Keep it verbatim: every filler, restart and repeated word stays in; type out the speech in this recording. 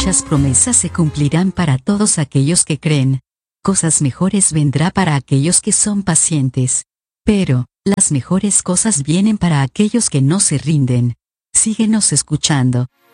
muchas promesas se cumplirán para todos aquellos que creen. Cosas mejores vendrá para aquellos que son pacientes. Pero, las mejores cosas vienen para aquellos que no se rinden. Síguenos escuchando.